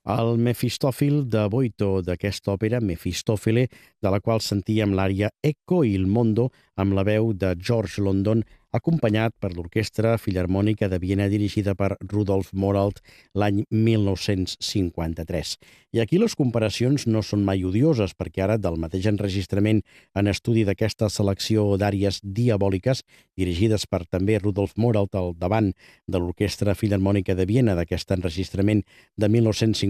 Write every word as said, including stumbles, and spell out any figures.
El Mefistòfil de Boito d'aquesta òpera, Mefistòfele, de la qual sentíem l'ària Ecco il Mondo amb la veu de George London, acompanyat per l'Orquestra Filharmònica de Viena dirigida per Rudolf Moralt l'any mil nou-cents cinquanta-tres. I aquí les comparacions no són mai odioses, perquè ara del mateix enregistrament en estudi d'aquesta selecció d'àries diabòliques, dirigides per també Rudolf Moralt al davant de l'Orquestra Filharmònica de Viena d'aquest enregistrament de mil nou-cents cinquanta-tres,